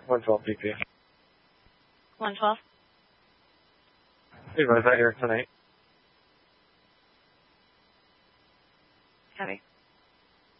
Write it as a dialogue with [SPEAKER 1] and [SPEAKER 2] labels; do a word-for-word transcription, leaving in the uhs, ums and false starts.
[SPEAKER 1] one twelve P P.
[SPEAKER 2] one twelve.
[SPEAKER 1] Hey, was that here tonight?
[SPEAKER 2] Copy.